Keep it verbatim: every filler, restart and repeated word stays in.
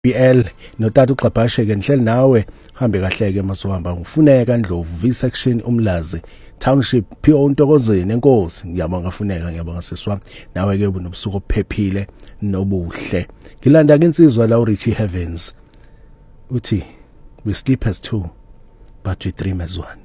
B L notata uXabhashe ke nihleli nawe hambe kahle ke masuhamba ngufuneka Ndlovu V section Umlazi Township P O Ntokozeni enkosi ngiyabonga ngafuneka ngiyabonga siswami nawe ke ubunobusuku ophephile nobuhle ngilanda ke insizwa la uRichie Heavens uthi we sleep as two but we dream as one.